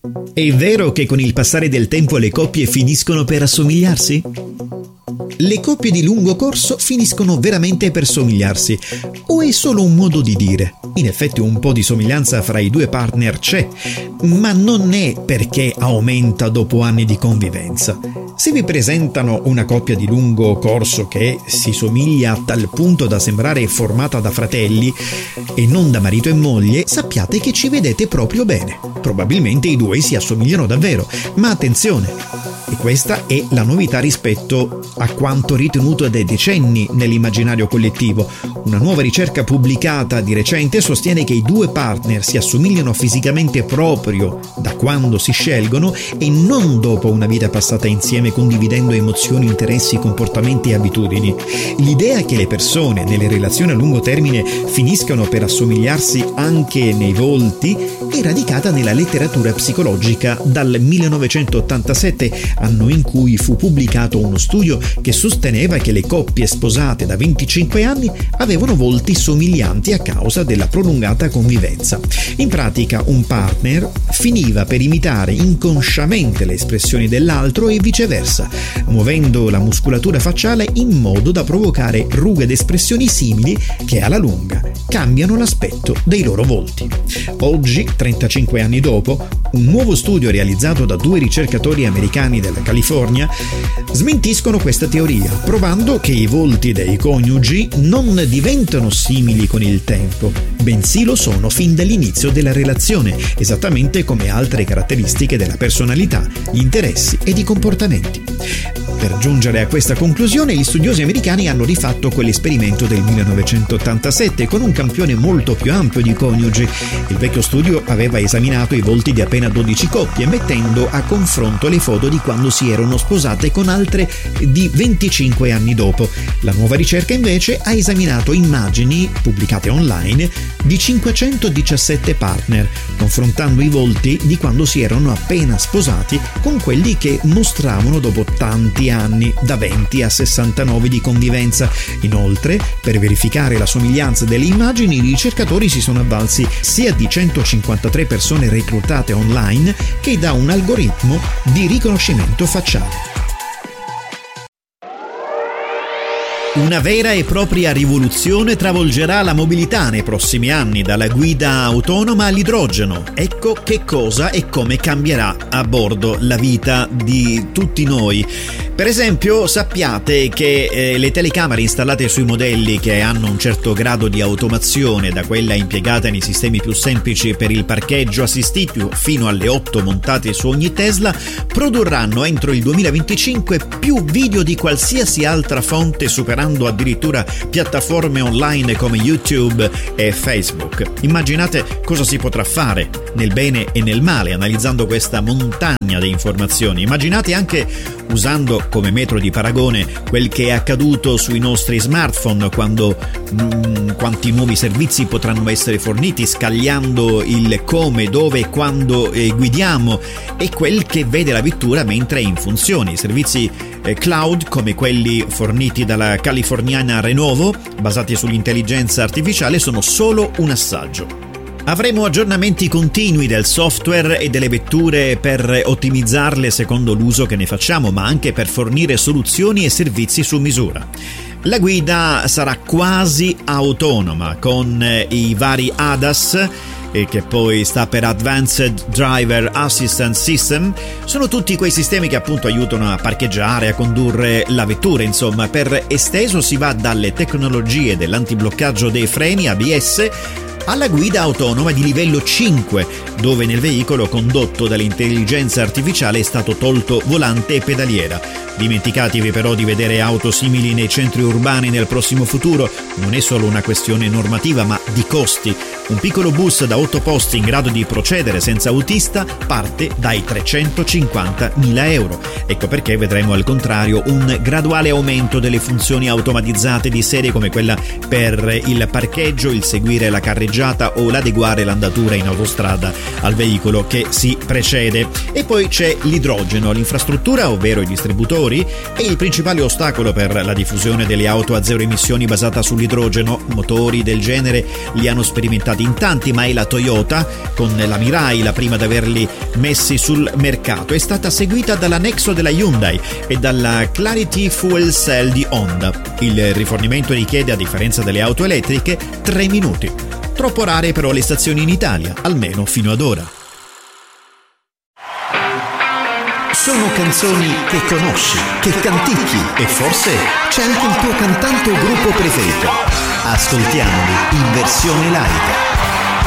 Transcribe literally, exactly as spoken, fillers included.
È vero che con il passare del tempo le coppie finiscono per assomigliarsi? Le coppie di lungo corso finiscono veramente per somigliarsi, o è solo un modo di dire? In effetti un po' di somiglianza fra i due partner c'è, ma non è perché aumenta dopo anni di convivenza. Se vi presentano una coppia di lungo corso che si somiglia a tal punto da sembrare formata da fratelli e non da marito e moglie, sappiate che ci vedete proprio bene. Probabilmente i due si assomigliano davvero, ma attenzione! E questa è la novità rispetto a quanto ritenuto da decenni nell'immaginario collettivo. Una nuova ricerca pubblicata di recente sostiene che i due partner si assomigliano fisicamente proprio da quando si scelgono e non dopo una vita passata insieme condividendo emozioni, interessi, comportamenti e abitudini. L'idea che le persone nelle relazioni a lungo termine finiscano per assomigliarsi anche nei volti è radicata nella letteratura psicologica dal millenovecentottantasette, anno in cui fu pubblicato uno studio che sosteneva che le coppie sposate da venticinque anni avevano volti somiglianti a causa della prolungata convivenza. In pratica un partner finiva per imitare inconsciamente le espressioni dell'altro e viceversa, muovendo la muscolatura facciale in modo da provocare rughe ed espressioni simili che alla lunga cambiano l'aspetto dei loro volti. Oggi, trentacinque anni dopo, un nuovo studio realizzato da due ricercatori americani della California smentiscono questa teoria, provando che i volti dei coniugi non diventano simili con il tempo, bensì lo sono fin dall'inizio della relazione, esattamente come altre caratteristiche della personalità, gli interessi ed i comportamenti. Per giungere a questa conclusione, gli studiosi americani hanno rifatto quell'esperimento del millenovecentottantasette con un campione molto più ampio di coniugi. Il vecchio studio aveva esaminato i volti di appena dodici coppie, mettendo a confronto le foto di quando si erano sposate con altre di venticinque anni dopo. La nuova ricerca invece ha esaminato immagini pubblicate online di cinquecentodiciassette partner, confrontando i volti di quando si erano appena sposati con quelli che mostravano dopo tanti anni, da venti a sessantanove di convivenza. Inoltre, per verificare la somiglianza delle immagini, i ricercatori si sono avvalsi sia di centocinquantatré persone reclutate online che da un algoritmo di riconoscimento facciale. Una vera e propria rivoluzione travolgerà la mobilità nei prossimi anni, dalla guida autonoma all'idrogeno. Ecco che cosa e come cambierà a bordo la vita di tutti noi. Per esempio, sappiate che eh, le telecamere installate sui modelli che hanno un certo grado di automazione, da quella impiegata nei sistemi più semplici per il parcheggio assistito fino alle otto montate su ogni Tesla, produrranno entro il duemilaventicinque più video di qualsiasi altra fonte, superando addirittura piattaforme online come YouTube e Facebook. Immaginate cosa si potrà fare nel bene e nel male analizzando questa montagna di informazioni. Immaginate anche, usando come metro di paragone, quel che è accaduto sui nostri smartphone, quando mh, quanti nuovi servizi potranno essere forniti, scagliando il come, dove e quando eh, guidiamo, e quel che vede la vettura mentre è in funzione. I servizi eh, cloud come quelli forniti dalla californiana Renovo, basati sull'intelligenza artificiale, sono solo un assaggio. Avremo aggiornamenti continui del software e delle vetture per ottimizzarle secondo l'uso che ne facciamo, ma anche per fornire soluzioni e servizi su misura. La guida sarà quasi autonoma con i vari A D A S, che poi sta per Advanced Driver Assistance System. Sono tutti quei sistemi che appunto aiutano a parcheggiare, a condurre la vettura. Insomma, per esteso si va dalle tecnologie dell'antibloccaggio dei freni A B S alla guida autonoma di livello cinque, dove nel veicolo condotto dall'intelligenza artificiale è stato tolto volante e pedaliera. Dimenticatevi però di vedere auto simili nei centri urbani nel prossimo futuro. Non è solo una questione normativa, ma di costi. Un piccolo bus da otto posti in grado di procedere senza autista parte dai trecentocinquantamila euro. Ecco perché vedremo al contrario un graduale aumento delle funzioni automatizzate di serie, come quella per il parcheggio, il seguire la carreggiata o l'adeguare l'andatura in autostrada al veicolo che si precede. E poi c'è l'idrogeno. L'infrastruttura, ovvero i distributori, è il principale ostacolo per la diffusione delle auto a zero emissioni basata sull'idrogeno. Motori del genere li hanno sperimentati stati in tanti, ma è la Toyota, con la Mirai la prima ad averli messi sul mercato. È stata seguita dalla Nexo della Hyundai e dalla Clarity Fuel Cell di Honda. Il rifornimento richiede, a differenza delle auto elettriche, tre minuti. Troppo rare però le stazioni in Italia, almeno fino ad ora. Sono canzoni che conosci, che canticchi e forse c'è anche il tuo cantante o gruppo preferito. Ascoltiamoli in versione live.